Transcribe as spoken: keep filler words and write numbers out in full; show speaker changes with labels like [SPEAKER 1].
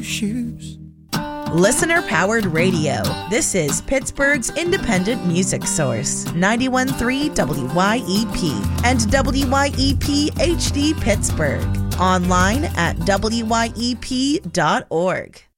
[SPEAKER 1] shoes.
[SPEAKER 2] Listener-powered radio. This is Pittsburgh's independent music source. ninety-one point three W Y E P and W Y E P H D Pittsburgh. Online at W Y E P dot org.